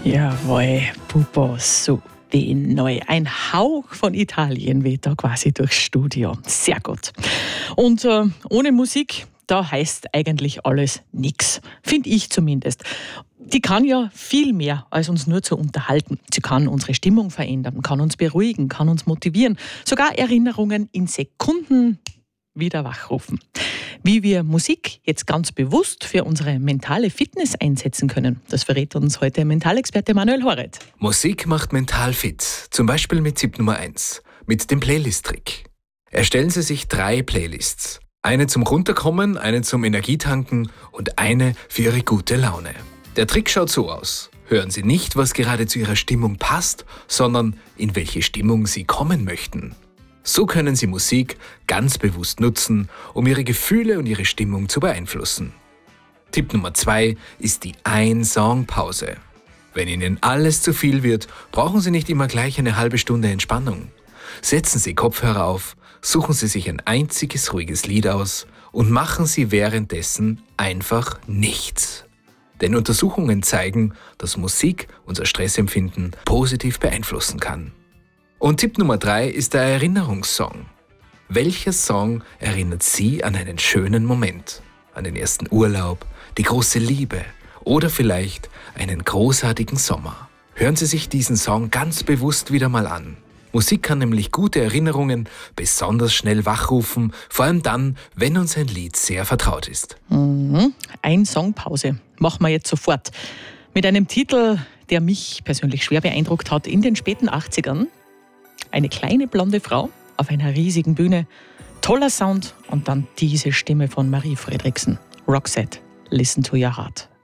Jawohl, Pupo su neu. Ein Hauch von Italien weht da quasi durchs Studio. Sehr gut. Und ohne Musik, da heißt eigentlich alles nix. Finde ich zumindest. Die kann ja viel mehr, als uns nur zu unterhalten. Sie kann unsere Stimmung verändern, kann uns beruhigen, kann uns motivieren, sogar Erinnerungen in Sekunden wieder wachrufen. Wie wir Musik jetzt ganz bewusst für unsere mentale Fitness einsetzen können, das verrät uns heute Mentalexperte Manuel Horet. Musik macht mental fit, zum Beispiel mit Tipp Nummer 1, mit dem Playlist-Trick. Erstellen Sie sich 3 Playlists. Eine zum Runterkommen, eine zum Energietanken und eine für Ihre gute Laune. Der Trick schaut so aus. Hören Sie nicht, was gerade zu Ihrer Stimmung passt, sondern in welche Stimmung Sie kommen möchten. So können Sie Musik ganz bewusst nutzen, um Ihre Gefühle und Ihre Stimmung zu beeinflussen. Tipp Nummer 2 ist die Ein-Song-Pause. Wenn Ihnen alles zu viel wird, brauchen Sie nicht immer gleich eine halbe Stunde Entspannung. Setzen Sie Kopfhörer auf, suchen Sie sich ein einziges ruhiges Lied aus und machen Sie währenddessen einfach nichts. Denn Untersuchungen zeigen, dass Musik unser Stressempfinden positiv beeinflussen kann. Und Tipp Nummer 3 ist der Erinnerungssong. Welcher Song erinnert Sie an einen schönen Moment? An den ersten Urlaub, die große Liebe oder vielleicht einen großartigen Sommer? Hören Sie sich diesen Song ganz bewusst wieder mal an. Musik kann nämlich gute Erinnerungen besonders schnell wachrufen, vor allem dann, wenn uns ein Lied sehr vertraut ist. Ein-Song-Pause machen wir jetzt sofort. Mit einem Titel, der mich persönlich schwer beeindruckt hat in den späten 80ern. Eine kleine blonde Frau auf einer riesigen Bühne, toller Sound und dann diese Stimme von Marie Fredriksen. Roxette, Listen to Your Heart.